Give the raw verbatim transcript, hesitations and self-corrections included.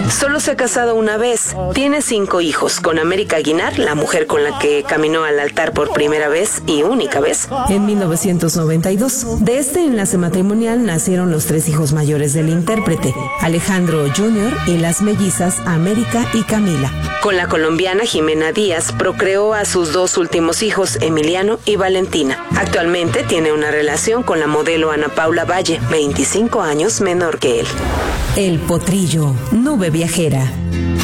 Solo se ha casado una vez. Tiene cinco hijos, con América Aguilar, la mujer con la que caminó al altar por primera vez y única vez, en mil novecientos noventa y dos. De este enlace matrimonial nacieron los tres hijos mayores del intérprete, Alejandro junior y las mellizas América y Camila. Con la colombiana Jimena Díaz procreó a sus dos últimos hijos, Emiliano y Valentina. Actualmente tiene una relación con la modelo Ana Paula Valle, veinticinco años menor que él. El Potrillo, nube viajera.